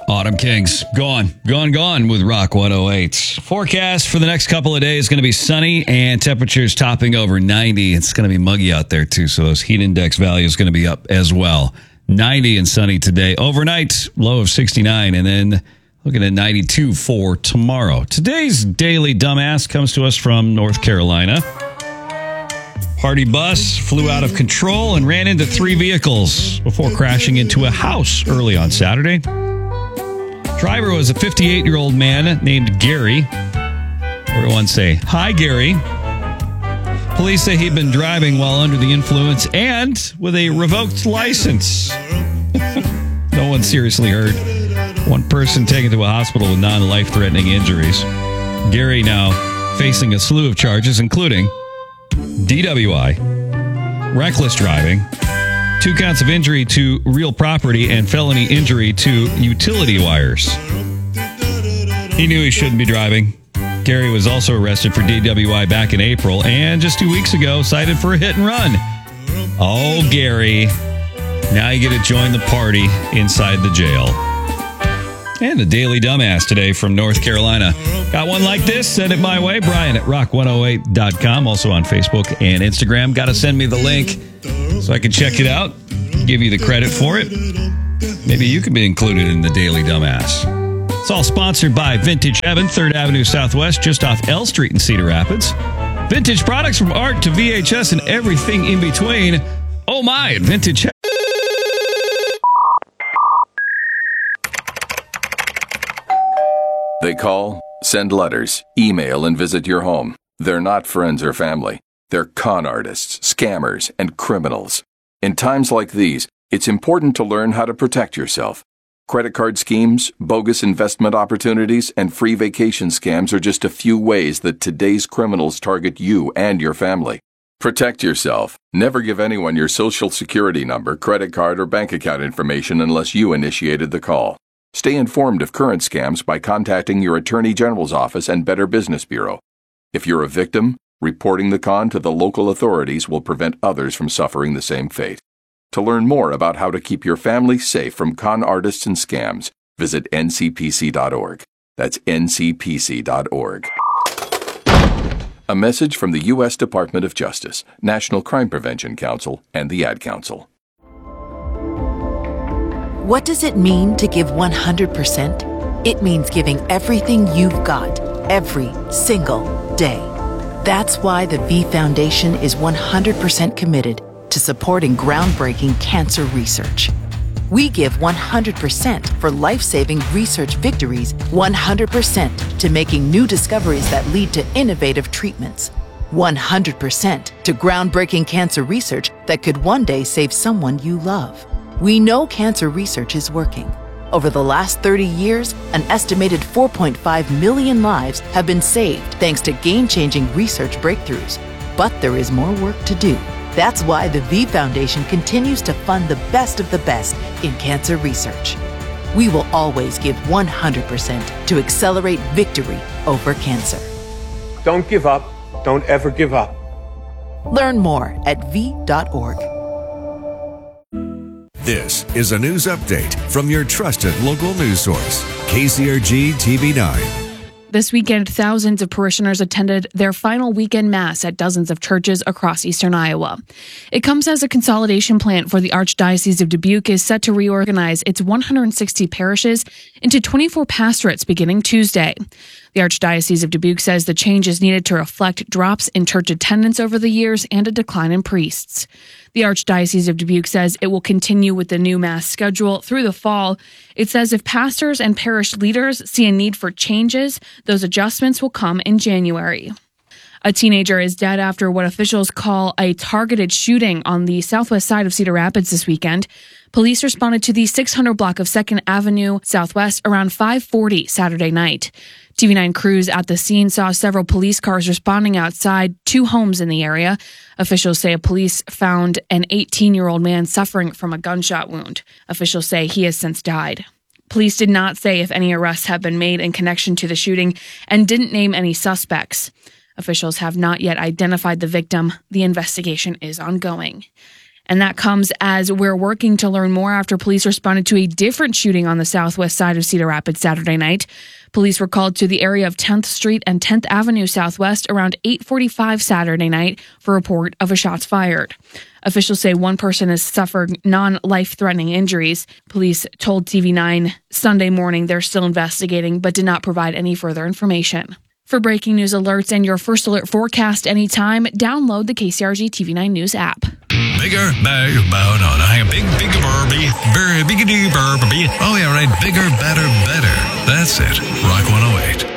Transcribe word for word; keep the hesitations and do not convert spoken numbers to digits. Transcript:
Autumn Kings, gone, gone, gone with Rock one oh eight. Forecast for the next couple of days is going to be sunny and temperatures topping over ninety. It's going to be muggy out there too, so those heat index values going to be up as well. ninety and sunny today. Overnight, low of sixty-nine, and then looking at ninety-two for tomorrow. Today's Daily Dumbass comes to us from North Carolina. Party bus flew out of control and ran into three vehicles before crashing into a house early on Saturday. Driver was a fifty-eight-year-old man named Gary. Everyone say, "Hi, Gary." Police say he'd been driving while under the influence and with a revoked license. No one seriously hurt. One person taken to a hospital with non-life-threatening injuries. Gary now facing a slew of charges, including D W I, reckless driving, two counts of injury to real property, and felony injury to utility wires. He knew he shouldn't be driving. Gary was also arrested for D W I back in April and just two weeks ago cited for a hit and run. Oh, Gary. Now you get to join the party inside the jail. And a Daily Dumbass today from North Carolina. Got one like this? Send it my way. Brian at rock one oh eight dot com. Also on Facebook and Instagram. Got to send me the link so I can check it out. Give you the credit for it. Maybe you could be included in the Daily Dumbass. It's all sponsored by Vintage Heaven, third Avenue Southwest, just off L Street in Cedar Rapids. Vintage products from art to V H S and everything in between. Oh my, at Vintage Heaven. They call, send letters, email, and visit your home. They're not friends or family. They're con artists, scammers, and criminals. In times like these, it's important to learn how to protect yourself. Credit card schemes, bogus investment opportunities, and free vacation scams are just a few ways that today's criminals target you and your family. Protect yourself. Never give anyone your social security number, credit card, or bank account information unless you initiated the call. Stay informed of current scams by contacting your Attorney General's office and Better Business Bureau. If you're a victim, reporting the con to the local authorities will prevent others from suffering the same fate. To learn more about how to keep your family safe from con artists and scams, visit N C P C dot org. That's N C P C dot org. A message from the U S Department of Justice, National Crime Prevention Council, and the Ad Council. What does it mean to give one hundred percent? It means giving everything you've got, every single day. That's why the V Foundation is one hundred percent committed to supporting groundbreaking cancer research. We give one hundred percent for life-saving research victories, one hundred percent to making new discoveries that lead to innovative treatments, one hundred percent to groundbreaking cancer research that could one day save someone you love. We know cancer research is working. Over the last thirty years, an estimated four point five million lives have been saved thanks to game-changing research breakthroughs. But there is more work to do. That's why the V Foundation continues to fund the best of the best in cancer research. We will always give one hundred percent to accelerate victory over cancer. Don't give up. Don't ever give up. Learn more at v dot org. This is a news update from your trusted local news source, K C R G T V nine. This weekend, thousands of parishioners attended their final weekend mass at dozens of churches across eastern Iowa. It comes as a consolidation plan for the Archdiocese of Dubuque is set to reorganize its one hundred sixty parishes into twenty-four pastorates beginning Tuesday. The Archdiocese of Dubuque says the change is needed to reflect drops in church attendance over the years and a decline in priests. The Archdiocese of Dubuque says it will continue with the new Mass schedule through the fall. It says if pastors and parish leaders see a need for changes, those adjustments will come in January. A teenager is dead after what officials call a targeted shooting on the southwest side of Cedar Rapids this weekend. Police responded to the six hundred block of second Avenue Southwest around five forty Saturday night. T V nine crews at the scene saw several police cars responding outside two homes in the area. Officials say police found an eighteen-year-old man suffering from a gunshot wound. Officials say he has since died. Police did not say if any arrests have been made in connection to the shooting and didn't name any suspects. Officials have not yet identified the victim. The investigation is ongoing. And that comes as we're working to learn more after police responded to a different shooting on the southwest side of Cedar Rapids Saturday night. Police were called to the area of tenth Street and tenth Avenue Southwest around eight forty-five Saturday night for a report of a shots fired. Officials say one person has suffered non-life-threatening injuries. Police told T V nine Sunday morning they're still investigating but did not provide any further information. For breaking news alerts and your first alert forecast anytime, download the K C R G T V nine News app. Bigger, bigger, no, no, no, big, bigger, burby, very, biggity, burby. Oh, yeah, right, bigger, better, better. That's it. Rock one oh eight.